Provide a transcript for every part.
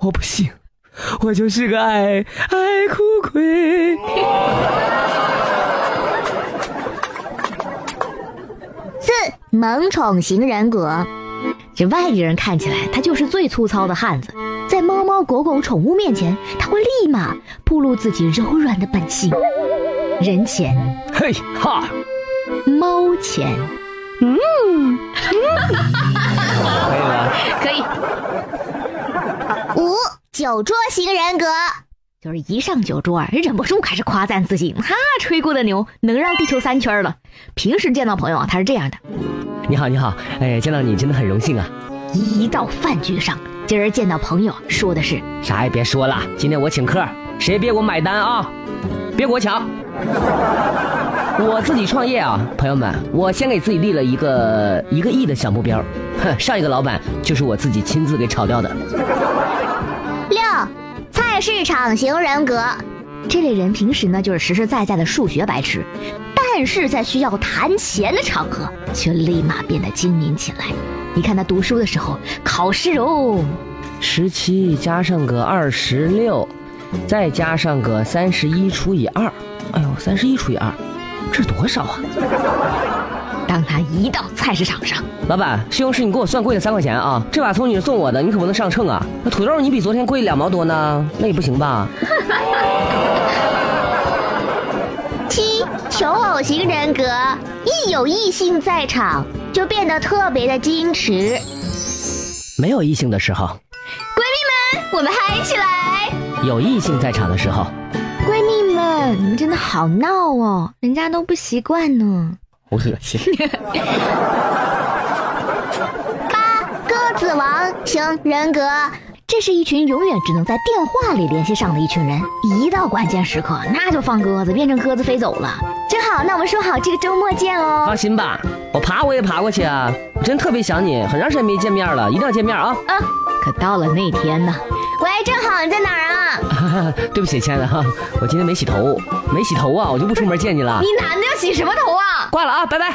我不行，我就是个爱哭鬼。 4. 萌宠型人格。这外地人看起来他就是最粗糙的汉子，在猫猫狗狗宠物面前，他会立马暴露自己柔软的本性。人前嘿哈， 猫前可以了。 可以。5. 酒桌型人格。就是一上酒桌忍不住开始夸赞自己，吹过的牛能让地球3圈了。平时见到朋友他是这样的： 你好，见到你真的很荣幸啊。 一到饭局上，今儿见到朋友说的是啥也别说了，今天我请客，谁别给我买单啊，别给我抢。我自己创业啊，朋友们，我先给自己立了一个亿的小目标，上一个老板就是我自己亲自给炒掉的。 6. 菜市场型人格。这类人平时呢就是实实在在的数学白痴，但是在需要谈钱的场合却立马变得精明起来。你看他读书的时候，考试 17加上个26，再加上个31除以2，哎呦，31除以2，这是多少啊？ 当他一到菜市场上， 老板，西红柿你给我算贵了3块钱啊！这把葱你是送我的，你可不能上秤啊！那土豆你比昨天贵2毛多呢，那也不行吧 ？7. 求偶型人格。一有异性在场，就变得特别的矜持。 没有异性的时候， 闺蜜们，我们嗨起来！ 有异性在场的时候， 闺蜜们，你们真的好闹哦，人家都不习惯呢。 我恶心。 8. 鸽子王型人格。这是一群永远只能在电话里联系上的一群人，一到关键时刻那就放鸽子，变成鸽子飞走了。真好，那我们说好这个周末见哦。 放心吧，我也爬过去啊，我真特别想你，很长时间没见面了，一定要见面啊。 可到了那天呢？喂，正好，你在哪儿啊？ 对不起亲爱的哈，我今天没洗头啊，我就不出门见你了。 你男的要洗什么头啊？ 挂了啊，拜拜。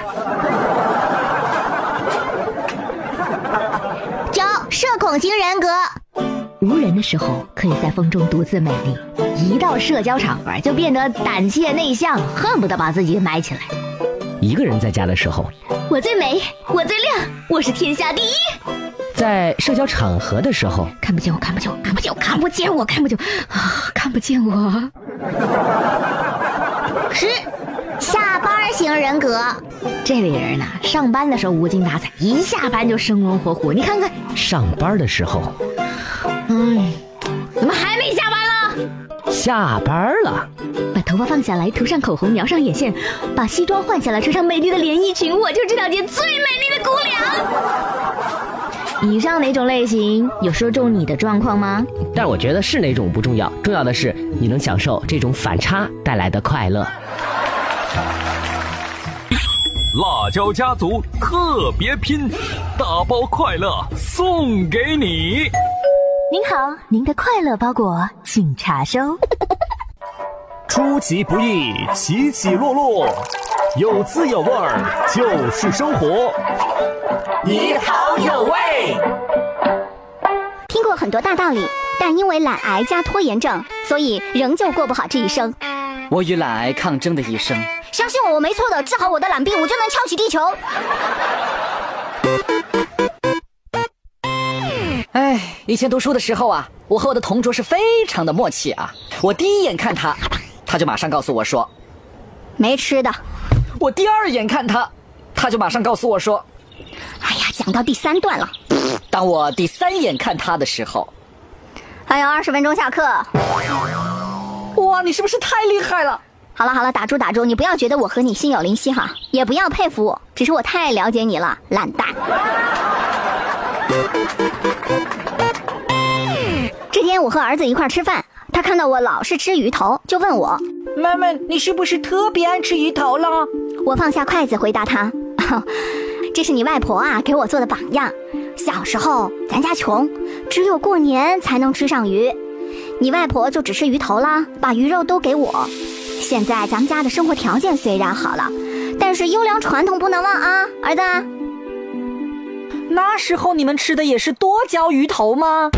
9. 社恐型人格。无人的时候可以在风中独自美丽，一到社交场合就变得胆怯内向，恨不得把自己埋起来。 一个人在家的时候， 我最美，我最亮，我是天下第一。 在社交场合的时候， 看不见我，看不见我。10. 下班型人格。这类人呢，上班的时候无精打采，一下班就生龙活虎。你看看， 上班的时候， 怎么还没下班了？ 下班了， 把头发放下来，涂上口红，描上眼线，把西装换下来，穿上美丽的连衣裙，我就是这条街最美丽的姑娘。以上哪种类型有说中你的状况吗？ 但我觉得是哪种不重要，重要的是你能享受这种反差带来的快乐。 辣椒家族特别拼，大包快乐送给你。 您好，您的快乐包裹请查收。 出其不意，起起落落，有滋有味儿就是生活。你好有味。 听过很多大道理，但因为懒癌加拖延症，所以仍旧过不好这一生。 我与懒癌抗争的一生， 相信我没错的，治好我的懒病，我就能翘起地球。 以前读书的时候啊，我和我的同桌是非常的默契啊。我第一眼看他，他就马上告诉我说没吃的。 我第二眼看他，他就马上告诉我说哎呀，讲到第3段了。 当我第3眼看他的时候， 还有20分钟下课。 哇，你是不是太厉害了？ 好了，打住，你不要觉得我和你心有灵犀哈，也不要佩服我，只是我太了解你了，懒蛋。这天我和儿子一块吃饭，他看到我老是吃鱼头，就问我妈妈，你是不是特别爱吃鱼头了？ 我放下筷子回答他这是你外婆啊给我做的榜样。小时候咱家穷，只有过年才能吃上鱼，你外婆就只吃鱼头啦，把鱼肉都给我。现在咱们家的生活条件虽然好了，但是优良传统不能忘啊，儿子。 那时候你们吃的也是多椒鱼头吗？